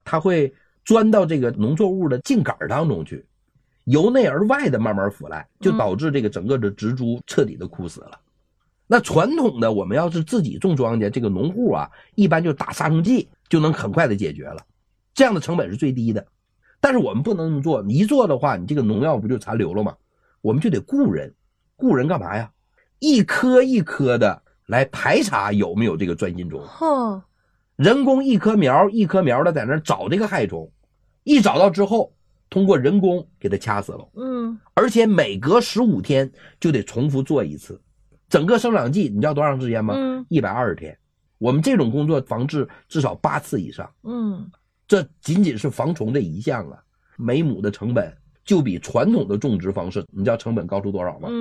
它会钻到这个农作物的茎秆当中去，由内而外的慢慢腐烂，就导致这个整个的植株彻底的枯死了。那传统的我们要是自己种庄稼，这个农户啊，一般就打杀虫剂就能很快的解决了，这样的成本是最低的。但是我们不能这么做，你一做的话，你这个农药不就残留了吗？我们就得雇人，雇人干嘛呀？一颗一颗的来排查有没有这个钻心虫。人工一颗苗一颗苗的在那找这个害虫，一找到之后，通过人工给它掐死了。而且每隔15天就得重复做一次。整个生长季你知道多长时间吗？120天。我们这种工作防治至少8次以上。这仅仅是防虫这一项啊，每亩的成本就比传统的种植方式，你知道成本高出多少吗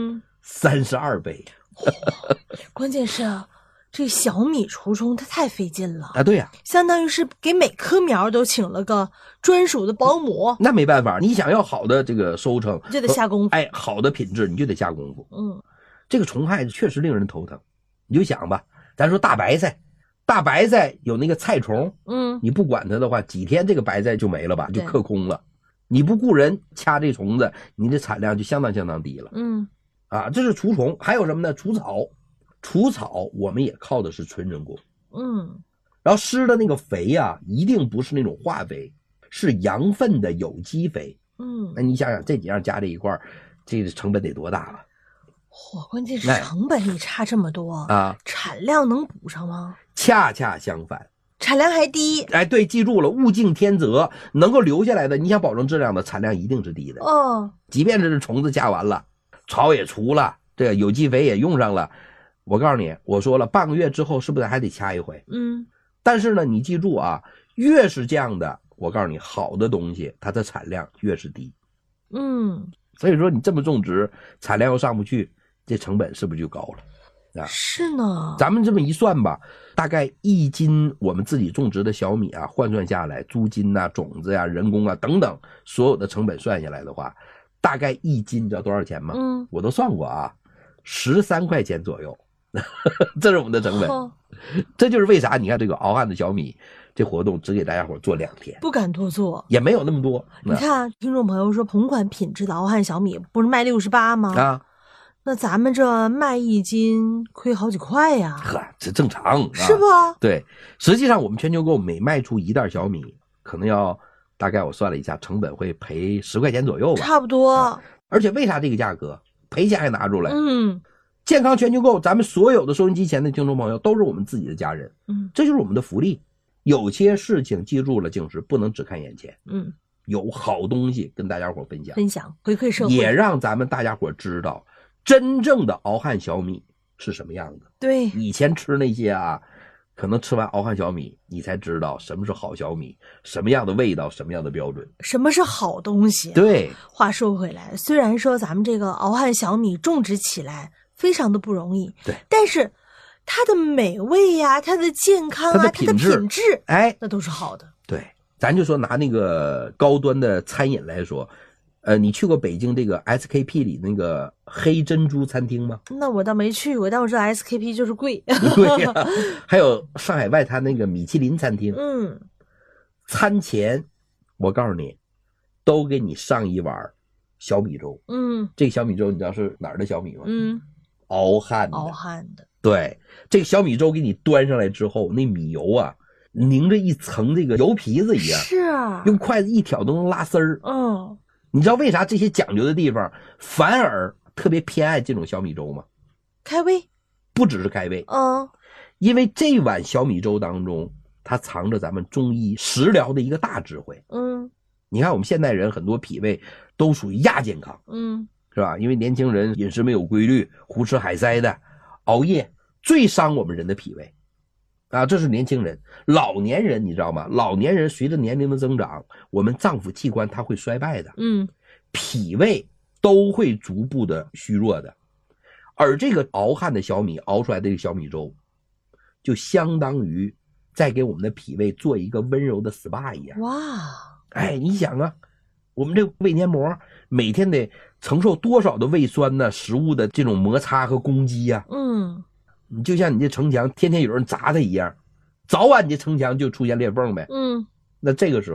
？32倍。 关键是这小米除虫它太费劲了啊！对呀， 相当于是给每棵苗都请了个专属的保姆。 那没办法，你想要好的这个收成， 就得下功夫。 好的品质你就得下功夫。这个虫害确实令人头疼。你就想吧，咱说大白菜，大白菜有那个菜虫，你不管它的话，几天这个白菜就没了吧，就嗑空了。你不雇人掐这虫子，你的产量就相当低了。这是除虫。还有什么呢？除草。除草我们也靠的是纯人工。然后施的那个肥啊，一定不是那种化肥，是羊粪的有机肥。那你想想这几样加在一块儿，这个成本得多大了？ 关键是成本你差这么多啊， 产量能补上吗？ 恰恰相反， 产量还低。 对，记住了，物竞天择，能够留下来的，你想保证质量的，产量一定是低的。即便是虫子掐完了，草也除了，这个有机肥也用上了，我告诉你，我说了，半个月之后是不是还得掐一回？但是呢，你记住啊，越是这样的，我告诉你，好的东西它的产量越是低。所以说你这么种植，产量又上不去，这成本是不是就高了？ 是呢。 咱们这么一算吧，大概1斤我们自己种植的小米啊，换算下来，租金啊、种子啊、人工啊等等所有的成本算下来的话，大概1斤你知道多少钱吗？我都算过啊，13块钱左右。这是我们的成本。这就是为啥你看这个敖汉的小米这活动只给大家伙做2天， 不敢多做， 也没有那么多。 你看听众朋友说同款品质的敖汉小米不是卖68吗？那咱们这卖1斤亏好几块呀。 这正常是不？ 对，实际上我们全球购每卖出1袋小米，可能要大概我算了一下，成本会赔10块钱左右吧， 差不多。 而且为啥这个价格赔钱还拿出来？健康全球购，咱们所有的收音机前的听众朋友都是我们自己的家人，这就是我们的福利。有些事情记住了，就是不能只看眼前，有好东西跟大家伙分享回馈社会， 也让咱们大家伙知道真正的敖汉小米是什么样的。 对， 以前吃那些啊，可能吃完敖汉小米，你才知道什么是好小米，什么样的味道，什么样的标准， 什么是好东西。 对， 话说回来，虽然说咱们这个敖汉小米种植起来非常的不容易， 对， 但是它的美味呀，它的健康啊，它的品质，那都是好的。 对，咱就说拿那个高端的餐饮来说，你去过北京这个 SKP 里那个黑珍珠餐厅吗？ 那我倒没去过，但我知道 SKP 就是贵。 对呀，还有上海外滩那个米其林餐厅，餐前我告诉你，都给你上一碗小米粥。这个小米粥你知道是哪儿的小米吗？敖汉的。对，这个小米粥给你端上来之后，那米油啊，凝着一层这个油皮子一样， 是啊， 用筷子一挑都能拉丝儿。你知道为啥这些讲究的地方反而特别偏爱这种小米粥吗？ 开胃， 不只是开胃，因为这碗小米粥当中，它藏着咱们中医食疗的一个大智慧。你看我们现代人很多脾胃都属于亚健康，是吧？因为年轻人饮食没有规律，胡吃海塞的，熬夜最伤我们人的脾胃啊。这是年轻人。老年人你知道吗？老年人随着年龄的增长，我们脏腑器官它会衰败的，脾胃都会逐步的虚弱的。而这个敖汉的小米熬出来的这个小米粥，就相当于在给我们的脾胃做一个温柔的 SPA 一样。 哇， 你想啊，我们这个胃黏膜每天得承受多少的胃酸呢？食物的这种摩擦和攻击啊。你就像你这城墙天天有人砸它一样，早晚你这城墙就出现裂缝呗。那这个时候